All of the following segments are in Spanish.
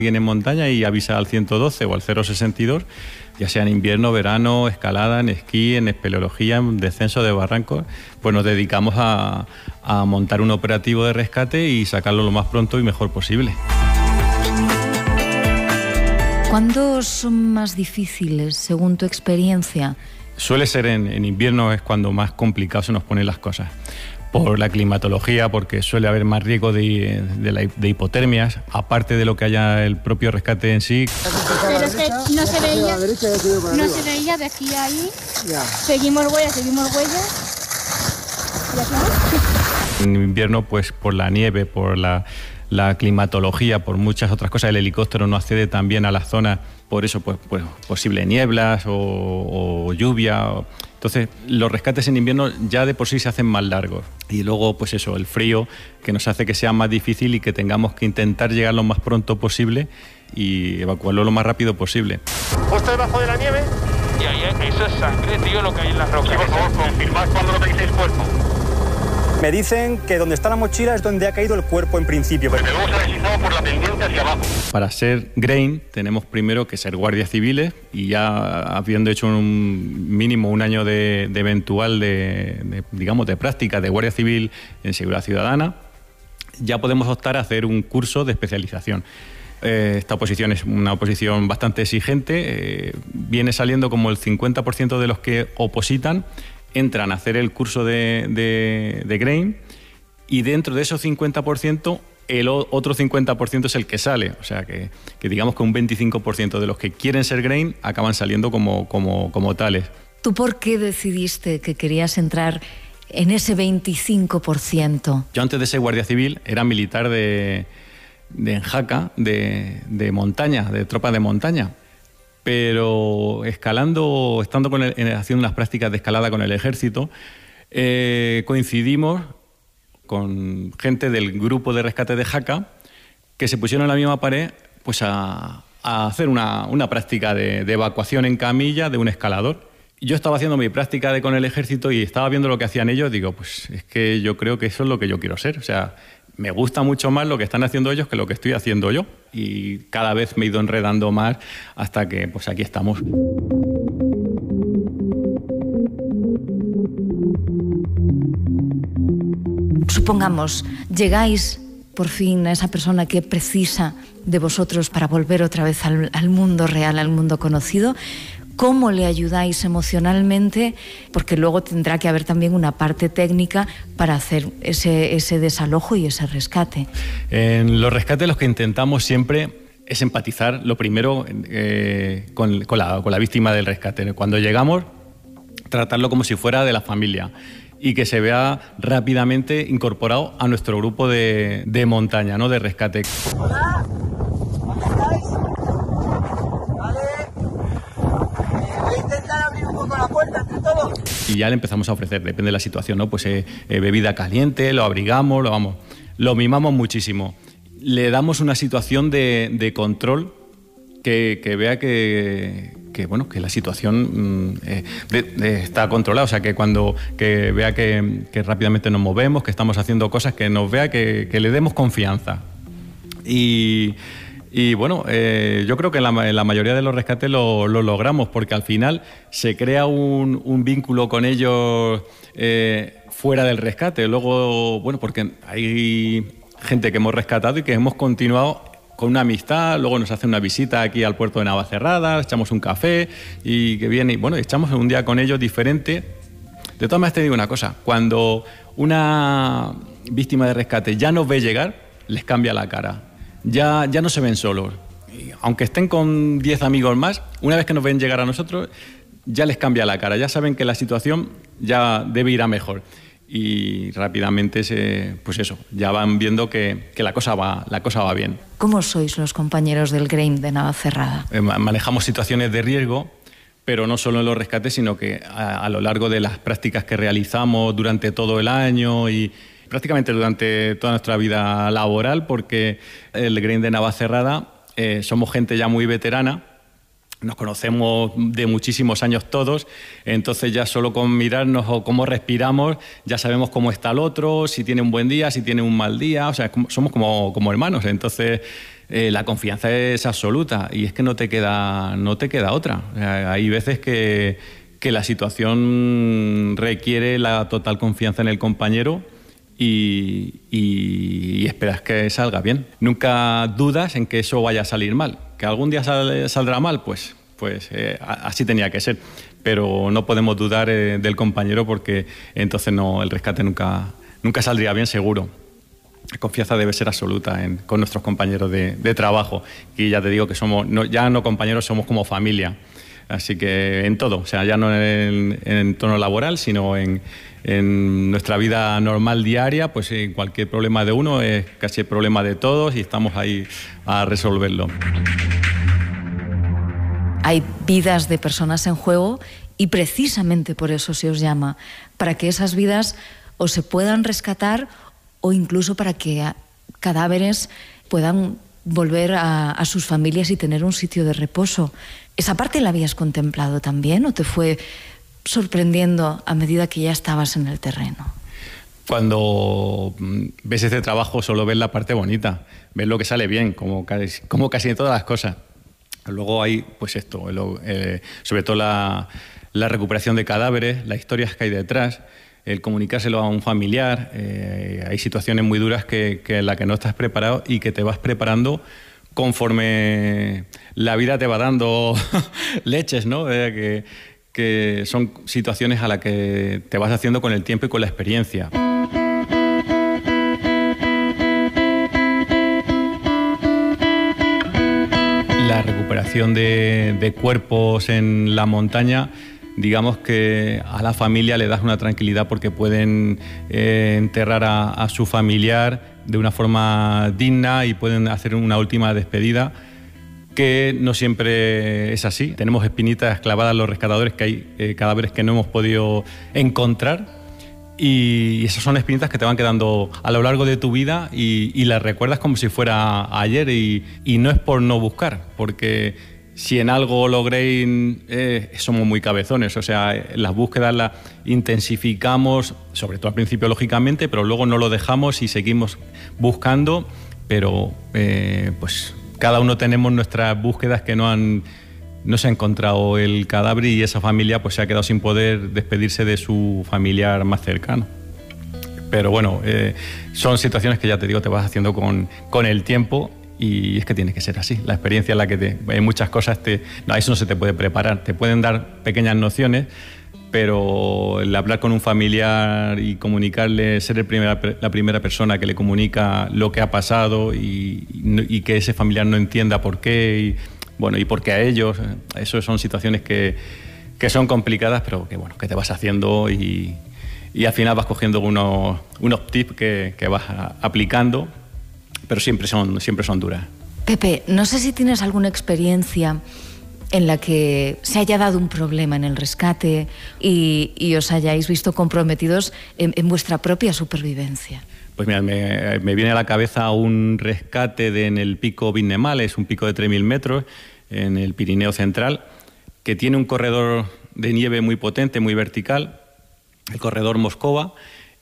alguien en montaña y avisa al 112 o al 062, ya sea en invierno, verano, escalada, en esquí, en espeleología, en descenso de barrancos, pues nos dedicamos a montar un operativo de rescate y sacarlo lo más pronto y mejor posible. ¿Cuándo son más difíciles, según tu experiencia? Suele ser en invierno, es cuando más complicado se nos ponen las cosas. Por la climatología, porque suele haber más riesgo de hipotermias, aparte de lo que haya el propio rescate en sí. Pero es que no se veía de aquí a ahí. Seguimos huellas. ¿Y aquí no? En invierno, pues por la nieve, por la climatología, por muchas otras cosas, el helicóptero no accede tan bien a la zona, por eso pues posible nieblas o lluvia. Entonces, los rescates en invierno ya de por sí se hacen más largos. Y luego, pues eso, el frío, que nos hace que sea más difícil y que tengamos que intentar llegar lo más pronto posible y evacuarlo lo más rápido posible. Puesto debajo de la nieve. Y ahí, eso es sangre, tío, lo que hay en las rocas. Sí, por favor, confirmad cuando lo veis el cuerpo. Me dicen que donde está la mochila es donde ha caído el cuerpo en principio. Pero hemos analizado por la pendiente hacia abajo. Para ser GRAIN tenemos primero que ser guardias civiles y ya habiendo hecho un mínimo un año de eventual de práctica de guardia civil en seguridad ciudadana, ya podemos optar a hacer un curso de especialización. Esta oposición es una oposición bastante exigente, viene saliendo como el 50% de los que opositan entran a hacer el curso de GRAIN y dentro de esos 50% el otro 50% es el que sale. O sea que digamos que un 25% de los que quieren ser GRAIN acaban saliendo como tales. ¿Tú por qué decidiste que querías entrar en ese 25%? Yo antes de ser guardia civil era militar de Jaca, de montaña, de tropa de montaña. Pero escalando, estando haciendo unas prácticas de escalada con el ejército, coincidimos con gente del grupo de rescate de Jaca que se pusieron en la misma pared pues a hacer una práctica de evacuación en camilla de un escalador. Yo estaba haciendo mi práctica con el ejército y estaba viendo lo que hacían ellos, digo, pues es que yo creo que eso es lo que yo quiero ser, o sea, me gusta mucho más lo que están haciendo ellos que lo que estoy haciendo yo. Y cada vez me he ido enredando más hasta que pues aquí estamos. Supongamos, llegáis por fin a esa persona que precisa de vosotros para volver otra vez al mundo real, al mundo conocido. ¿Cómo le ayudáis emocionalmente? Porque luego tendrá que haber también una parte técnica para hacer ese desalojo y ese rescate. En los rescates lo que intentamos siempre es empatizar, lo primero, con la víctima del rescate. Cuando llegamos, tratarlo como si fuera de la familia y que se vea rápidamente incorporado a nuestro grupo de montaña, ¿no? De rescate. Hola, ¿dónde estáis? Vale. Voy a intentar abrir un poco la puerta entre todos. Y ya le empezamos a ofrecer, depende de la situación, ¿no? Pues bebida caliente, lo abrigamos, lo mimamos muchísimo. Le damos una situación de control que vea que la situación está controlada, o sea, que vea que rápidamente nos movemos, que estamos haciendo cosas, que nos vea que le demos confianza. Y bueno, yo creo que en la mayoría de los rescates lo logramos, porque al final se crea un vínculo con ellos fuera del rescate. Luego, bueno, porque hay gente que hemos rescatado y que hemos continuado con una amistad, luego nos hacen una visita aquí al puerto de Navacerrada, echamos un café y que viene, y bueno, echamos un día con ellos diferente. De todas maneras te digo una cosa, cuando una víctima de rescate ya nos ve llegar, les cambia la cara. Ya no se ven solos. Y aunque estén con 10 amigos más, una vez que nos ven llegar a nosotros, ya les cambia la cara, ya saben que la situación ya debe ir a mejor. Y rápidamente ya van viendo que la cosa va bien. ¿Cómo sois los compañeros del GRAIN de Navacerrada? Manejamos situaciones de riesgo, pero no solo en los rescates, sino que a lo largo de las prácticas que realizamos durante todo el año y prácticamente durante toda nuestra vida laboral, porque el GRAIN de Navacerrada somos gente ya muy veterana nos conocemos de muchísimos años todos, entonces ya solo con mirarnos o cómo respiramos ya sabemos cómo está el otro, si tiene un buen día, si tiene un mal día, o sea, somos como hermanos, entonces la confianza es absoluta y es que no te queda otra. O sea, hay veces que la situación requiere la total confianza en el compañero y esperas que salga bien. Nunca dudas en que eso vaya a salir mal. ¿Que algún día saldrá mal? Pues así tenía que ser. Pero no podemos dudar del compañero porque entonces el rescate nunca saldría bien seguro. La confianza debe ser absoluta con nuestros compañeros de trabajo. Y ya te digo que ya no compañeros, somos como familia. Así que en todo, o sea, ya no en entorno laboral, sino en nuestra vida normal diaria, pues cualquier problema de uno es casi el problema de todos y estamos ahí a resolverlo. Hay vidas de personas en juego y precisamente por eso se os llama, para que esas vidas o se puedan rescatar o incluso para que cadáveres puedan volver a sus familias y tener un sitio de reposo. ¿Esa parte la habías contemplado también o te fue sorprendiendo a medida que ya estabas en el terreno? Cuando ves este trabajo solo ves la parte bonita, ves lo que sale bien, como casi en todas las cosas. Luego hay, pues esto, sobre todo la recuperación de cadáveres, las historias que hay detrás, el comunicárselo a un familiar. Hay situaciones muy duras en las que no estás preparado y que te vas preparando conforme la vida te va dando leches, ¿no? Que son situaciones a las que te vas haciendo con el tiempo y con la experiencia. La recuperación de cuerpos en la montaña, digamos que a la familia le das una tranquilidad porque pueden enterrar a su familiar de una forma digna y pueden hacer una última despedida, que no siempre es así. Tenemos espinitas clavadas los rescatadores, que hay cadáveres que no hemos podido encontrar y esas son espinitas que te van quedando a lo largo de tu vida y las recuerdas como si fuera ayer y no es por no buscar, porque si en algo logréis, somos muy cabezones, o sea, las búsquedas las intensificamos, sobre todo al principio lógicamente, pero luego no lo dejamos y seguimos buscando, pero pues cada uno tenemos nuestras búsquedas que no se ha encontrado el cadáver y esa familia pues se ha quedado sin poder despedirse de su familiar más cercano. Pero bueno, son situaciones que ya te digo, te vas haciendo con el tiempo. Y es que tiene que ser así. La experiencia en la que hay muchas cosas, eso no se te puede preparar. Te pueden dar pequeñas nociones, pero el hablar con un familiar y comunicarle, ser la primera persona que le comunica lo que ha pasado y que ese familiar no entienda por qué y por qué a ellos, eso son situaciones que son complicadas, pero que te vas haciendo y al final vas cogiendo unos tips que vas aplicando. Pero siempre son duras. Pepe, no sé si tienes alguna experiencia en la que se haya dado un problema en el rescate y os hayáis visto comprometidos en vuestra propia supervivencia. Pues mira, me viene a la cabeza un rescate en el pico Vinnemal, es un pico de 3.000 metros en el Pirineo Central, que tiene un corredor de nieve muy potente, muy vertical, el corredor Moscova,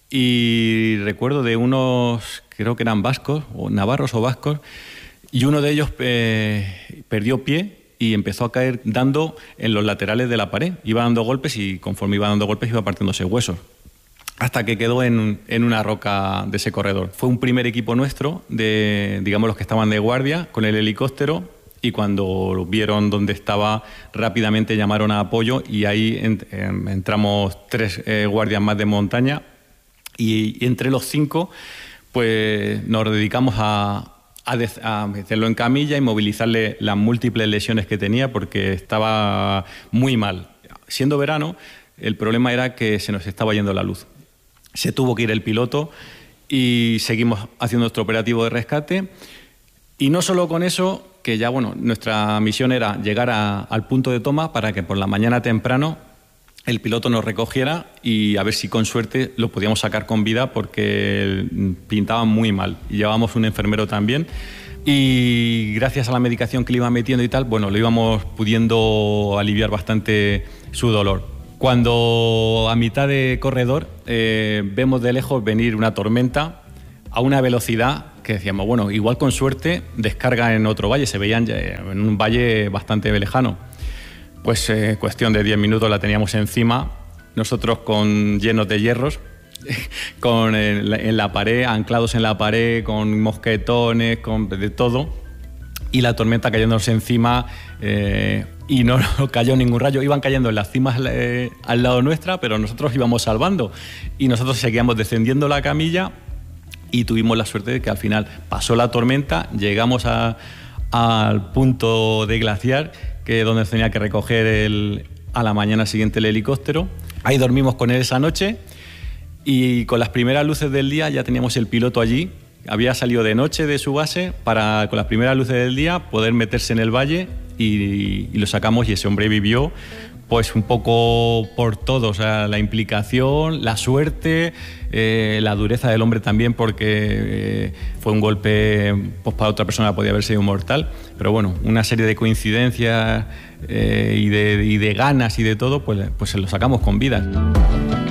y recuerdo de unos, creo que eran vascos, o navarros o vascos, y uno de ellos perdió pie y empezó a caer dando en los laterales de la pared. Iba dando golpes y conforme iba dando golpes iba partiéndose huesos, hasta que quedó en una roca de ese corredor. Fue un primer equipo nuestro, digamos los que estaban de guardia, con el helicóptero, y cuando vieron dónde estaba, rápidamente llamaron a apoyo y ahí entramos 3 guardias más de montaña. Y entre los 5, pues nos dedicamos a meterlo en camilla y movilizarle las múltiples lesiones que tenía porque estaba muy mal. Siendo verano, el problema era que se nos estaba yendo la luz. Se tuvo que ir el piloto y seguimos haciendo nuestro operativo de rescate. Y no solo con eso, que ya nuestra misión era llegar al punto de toma para que por la mañana temprano el piloto nos recogiera y a ver si con suerte lo podíamos sacar con vida porque pintaba muy mal. Y llevábamos un enfermero también y gracias a la medicación que le iban metiendo y tal, bueno, lo íbamos pudiendo aliviar bastante su dolor. Cuando a mitad de corredor vemos de lejos venir una tormenta a una velocidad que decíamos, bueno, igual con suerte descarga en otro valle, se veían en un valle bastante lejano. Pues cuestión de 10 minutos la teníamos encima, nosotros llenos de hierros, en la pared, anclados en la pared, con mosquetones, con de todo, y la tormenta cayéndonos encima, y no cayó ningún rayo. Iban cayendo en las cimas al lado nuestra, pero nosotros íbamos salvando, y nosotros seguíamos descendiendo la camilla, y tuvimos la suerte de que al final pasó la tormenta, llegamos al punto de glaciar, que es donde tenía que recoger a la mañana siguiente el helicóptero. Ahí dormimos con él esa noche, y con las primeras luces del día ya teníamos el piloto allí. Había salido de noche de su base para, con las primeras luces del día, poder meterse en el valle, y lo sacamos, y ese hombre vivió pues un poco por todo, o sea, la implicación, la suerte, la dureza del hombre también, porque fue un golpe, pues para otra persona podía haber sido mortal, pero bueno, una serie de coincidencias y de ganas y de todo, pues se lo sacamos con vida.